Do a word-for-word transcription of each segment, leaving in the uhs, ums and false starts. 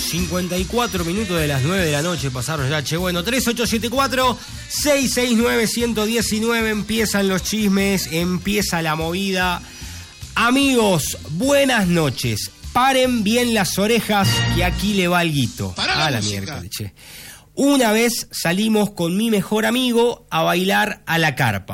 cincuenta y cuatro minutos de las nueve de la noche pasaron ya, che, bueno, tres ocho siete cuatro, seis seis nueve, uno uno nueve, empiezan los chismes, empieza la movida. Amigos, buenas noches, paren bien las orejas que aquí le va alguito. A la miércoles, che. Una vez salimos con mi mejor amigo a bailar a la carpa.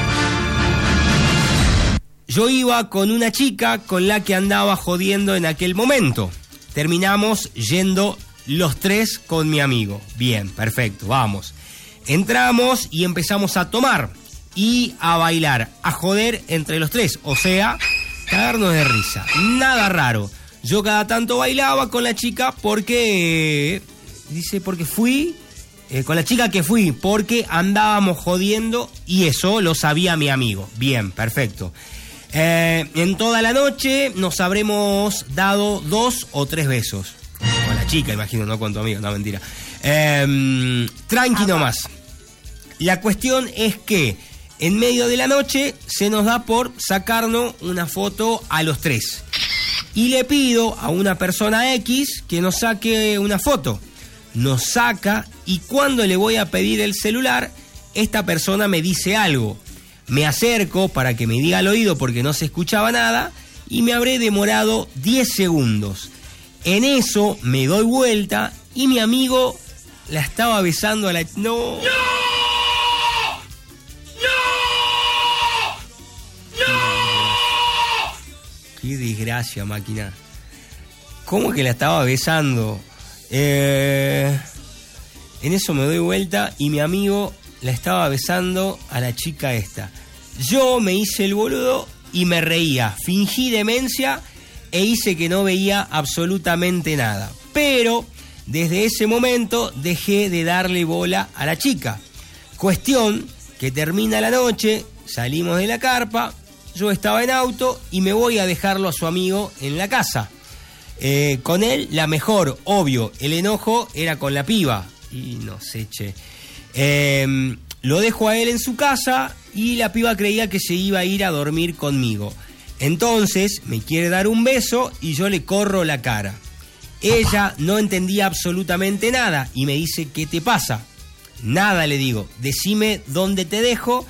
Yo iba con una chica con la que andaba jodiendo en aquel momento. Terminamos yendo los tres con mi amigo. Bien, perfecto, vamos. Entramos y empezamos a tomar y a bailar, a joder entre los tres. O sea, cagarnos de risa. Nada raro. Yo cada tanto bailaba con la chica porque... Dice, porque fui... Eh, con la chica que fui, porque andábamos jodiendo y eso lo sabía mi amigo. Bien, perfecto. Eh, en toda la noche nos habremos dado dos o tres besos. Con la chica, imagino, no con tu amigo, no, mentira. Eh, tranqui nomás. La cuestión es que en medio de la noche se nos da por sacarnos una foto a los tres. Y le pido a una persona X que nos saque una foto. Nos saca y cuando le voy a pedir el celular, esta persona me dice algo. Me acerco para que me diga al oído porque no se escuchaba nada y me habré demorado diez segundos. En eso me doy vuelta y mi amigo la estaba besando a la... ¡No! ¡No! ¡No! ¡No! ¡Qué desgracia, máquina! ¿Cómo que la estaba besando? Eh, en eso me doy vuelta y mi amigo la estaba besando a la chica esta. Yo me hice el boludo y me reía, fingí demencia e hice que no veía absolutamente nada. Pero desde ese momento dejé de darle bola a la chica. Cuestión que termina la noche, salimos de la carpa, yo estaba en auto y me voy a dejarlo a su amigo en la casa. Eh, con él la mejor, obvio, el enojo era con la piba. Y no sé, che. Eh, lo dejo a él en su casa y la piba creía que se iba a ir a dormir conmigo. Entonces me quiere dar un beso y yo le corro la cara. Ella no entendía absolutamente nada y me dice, ¿qué te pasa? Nada, le digo, decime dónde te dejo,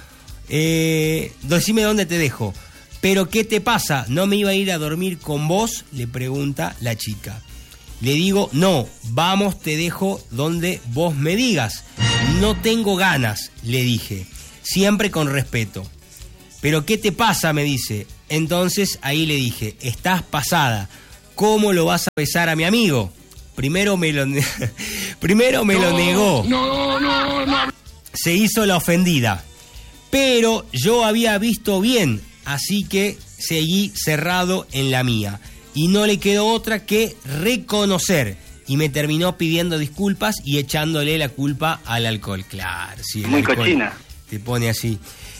eh, decime dónde te dejo. ¿Pero qué te pasa? ¿No me iba a ir a dormir con vos? Le pregunta la chica. Le digo, no, vamos, te dejo donde vos me digas. No tengo ganas, le dije, siempre con respeto. ¿Pero qué te pasa? Me dice. Entonces ahí le dije, estás pasada, ¿cómo lo vas a besar a mi amigo? Primero me lo, Primero me no, lo negó. No, no, no. Se hizo la ofendida. Pero yo había visto bien, así que seguí cerrado en la mía. Y no le quedó otra que reconocer. Y me terminó pidiendo disculpas y echándole la culpa al alcohol. Claro, sí. Muy cochina. Te pone así.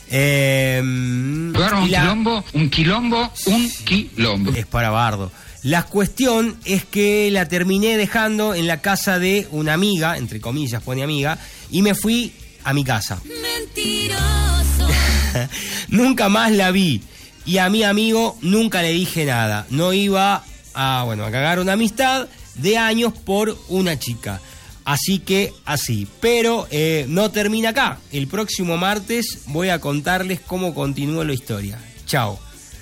Eh, un la... quilombo, un quilombo, un quilombo. Es para bardo. La cuestión es que la terminé dejando en la casa de una amiga, entre comillas pone amiga, y me fui a mi casa. Mentiroso. Nunca más la vi. Y a mi amigo nunca le dije nada. No iba a, bueno, a cagar una amistad de años por una chica. Así que así. Pero eh, no termina acá. El próximo martes voy a contarles cómo continúa la historia. Chao.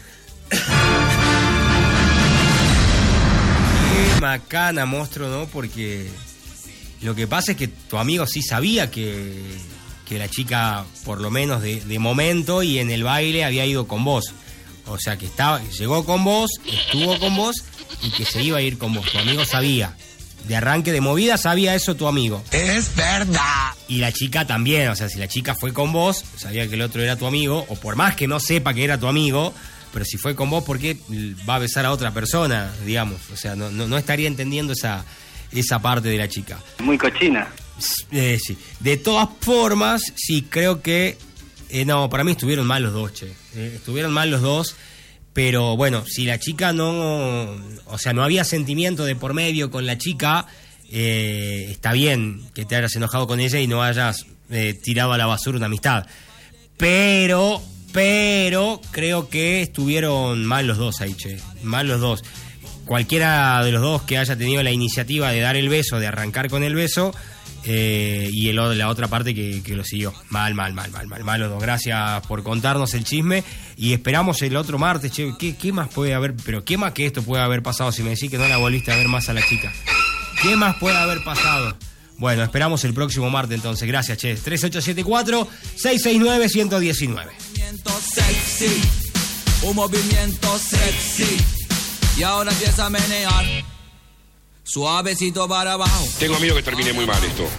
Qué macana, monstruo, ¿no? Porque lo que pasa es que tu amigo sí sabía que, que la chica, por lo menos de, de momento y en el baile, había ido con vos. O sea, que estaba, llegó con vos, estuvo con vos y que se iba a ir con vos. Tu amigo sabía. De arranque de movida sabía eso tu amigo. Es verdad. Y la chica también. O sea, si la chica fue con vos, sabía que el otro era tu amigo. O por más que no sepa que era tu amigo, pero si fue con vos, ¿por qué va a besar a otra persona? Digamos. O sea, no, no, no estaría entendiendo esa, esa parte de la chica. Muy cochina. Eh, sí. De todas formas, sí, creo que... Eh, no, para mí estuvieron mal los dos, che. Eh, estuvieron mal los dos, pero bueno, si la chica no... O sea, no había sentimiento de por medio con la chica, eh, está bien que te hayas enojado con ella y no hayas eh, tirado a la basura una amistad. Pero, pero, creo que estuvieron mal los dos ahí, che. Mal los dos. cualquiera de los dos que haya tenido la iniciativa de dar el beso, de arrancar con el beso, eh, y el, la otra parte que, que lo siguió. Mal, mal, mal, mal, mal, mal los dos. Gracias por contarnos el chisme y esperamos el otro martes. Che, ¿qué, qué más puede haber? Pero ¿qué más que esto puede haber pasado si me decís que no la volviste a ver más a la chica? ¿Qué más puede haber pasado? Bueno, esperamos el próximo martes entonces. Gracias, che. tres ocho siete cuatro, seis seis nueve, uno uno nueve. Sexy, un movimiento sexy. Y ahora empieza a menear suavecito para abajo. Tengo miedo que termine muy mal esto.